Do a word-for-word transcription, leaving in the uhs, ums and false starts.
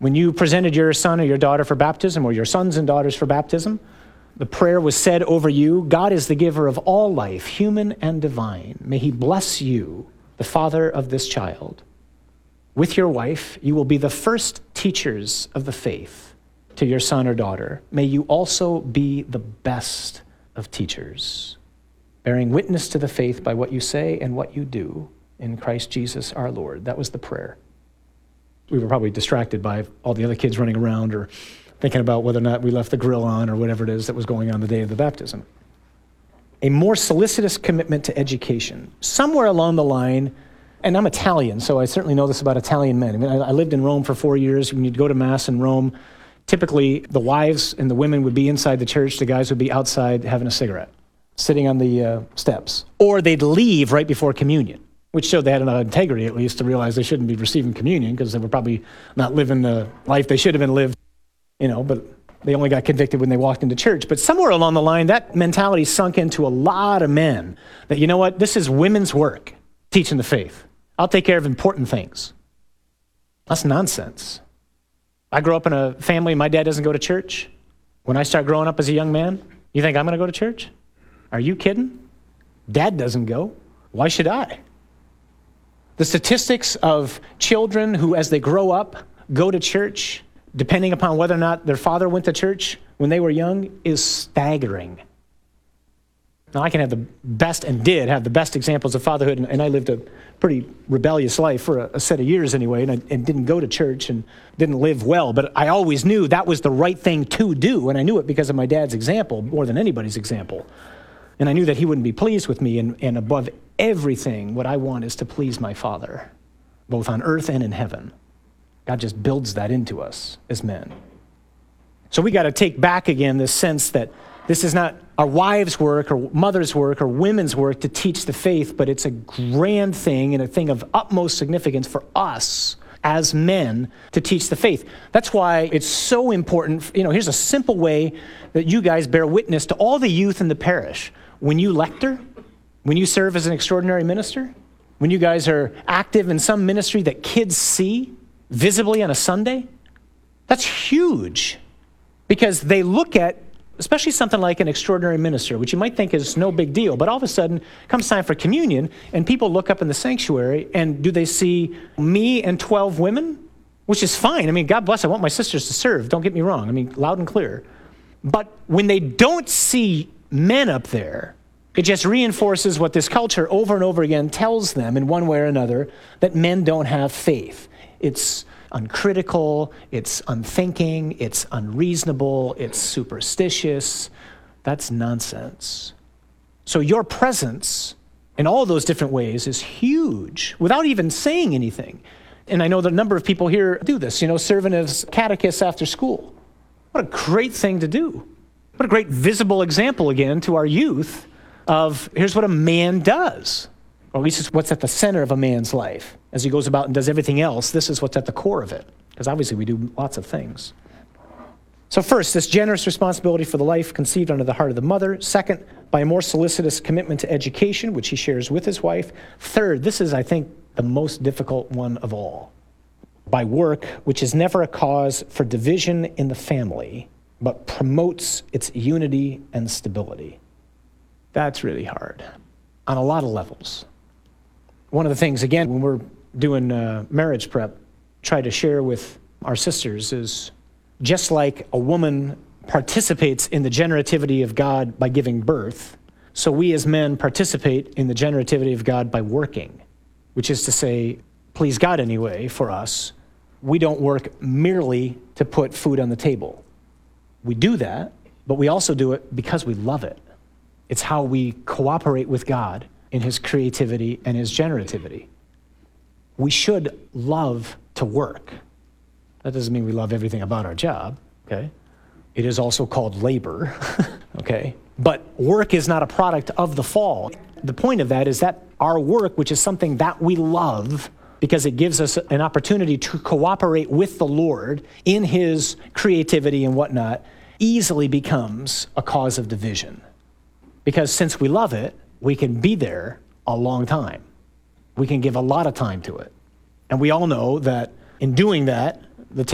When you presented your son or your daughter for baptism, or your sons and daughters for baptism, the prayer was said over you, God is the giver of all life, human and divine. May he bless you, the father of this child. With your wife, you will be the first teachers of the faith to your son or daughter. May you also be the best of teachers, bearing witness to the faith by what you say and what you do in Christ Jesus our Lord. That was the prayer. We were probably distracted by all the other kids running around or thinking about whether or not we left the grill on or whatever it is that was going on the day of the baptism. A more solicitous commitment to education. Somewhere along the line, and I'm Italian, so I certainly know this about Italian men. I mean, I, I lived in Rome for four years. When you'd go to Mass in Rome, typically the wives and the women would be inside the church, the guys would be outside having a cigarette, sitting on the uh, steps. Or they'd leave right before communion, which showed they had enough integrity at least to realize they shouldn't be receiving communion because they were probably not living the life they should have been lived. You know, but they only got convicted when they walked into church. But somewhere along the line, that mentality sunk into a lot of men that, you know what, this is women's work, teaching the faith. I'll take care of important things. That's nonsense. I grew up in a family, my dad doesn't go to church. When I start growing up as a young man, you think I'm going to go to church? Are you kidding? Dad doesn't go. Why should I? The statistics of children who, as they grow up, go to church, depending upon whether or not their father went to church when they were young, is staggering. Now, I can have the best, and did have the best examples of fatherhood, and, and I lived a pretty rebellious life for a, a set of years anyway, and, I, and didn't go to church and didn't live well, but I always knew that was the right thing to do, and I knew it because of my dad's example more than anybody's example. And I knew that he wouldn't be pleased with me, and, and above everything, what I want is to please my Father, both on earth and in heaven. God just builds that into us as men. So we got to take back again this sense that this is not our wives' work or mother's work or women's work to teach the faith, but it's a grand thing and a thing of utmost significance for us as men to teach the faith. That's why it's so important. You know, here's a simple way that you guys bear witness to all the youth in the parish. When you lector, when you serve as an extraordinary minister, when you guys are active in some ministry that kids see visibly on a Sunday, that's huge because they look at, especially something like an extraordinary minister, which you might think is no big deal, but all of a sudden comes time for communion and people look up in the sanctuary and do they see me and twelve women? Which is fine. I mean, God bless, I want my sisters to serve, don't get me wrong. I mean, loud and clear. But when they don't see men up there, it just reinforces what this culture over and over again tells them in one way or another, that men don't have faith. It's uncritical, it's unthinking, it's unreasonable, it's superstitious. That's nonsense. So your presence in all those different ways is huge without even saying anything. And I know that a number of people here do this, you know, serving as catechists after school. What a great thing to do. What a great visible example again to our youth of here's what a man does. Or at least it's what's at the center of a man's life. As he goes about and does everything else, this is what's at the core of it. Because obviously we do lots of things. So first, this generous responsibility for the life conceived under the heart of the mother. Second, by a more solicitous commitment to education, which he shares with his wife. Third, this is, I think, the most difficult one of all. By work, which is never a cause for division in the family, but promotes its unity and stability. That's really hard on a lot of levels. One of the things, again, when we're doing uh, marriage prep, try to share with our sisters is just like a woman participates in the generativity of God by giving birth, so we as men participate in the generativity of God by working, which is to say, please God anyway, for us. We don't work merely to put food on the table. We do that, but we also do it because we love it. It's how we cooperate with God in his creativity and his generativity. We should love to work. That doesn't mean we love everything about our job, okay? It is also called labor, okay? But work is not a product of the fall. The point of that is that our work, which is something that we love, because it gives us an opportunity to cooperate with the Lord in his creativity and whatnot, easily becomes a cause of division. Because since we love it, we can be there a long time. We can give a lot of time to it. And we all know that in doing that,